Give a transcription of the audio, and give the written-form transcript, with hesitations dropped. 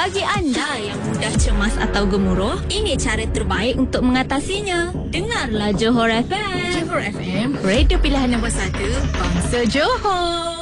Bagi anda yang mudah cemas atau gemuruh, ini cara terbaik untuk mengatasinya. Dengarlah Johor FM. Johor FM, radio pilihan nombor 1 bangsa Johor.